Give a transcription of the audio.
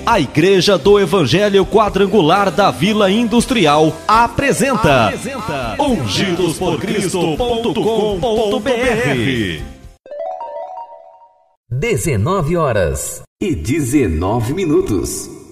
A Igreja do Evangelho Quadrangular da Vila Industrial apresenta ungidosporcristo.com.br. 19h19.